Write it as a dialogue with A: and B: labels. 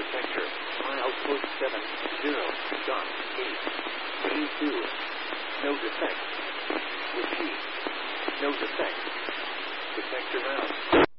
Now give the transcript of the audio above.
A: detector. Output 70.8. Q2. No detect. Repeat. No detect. Detector out.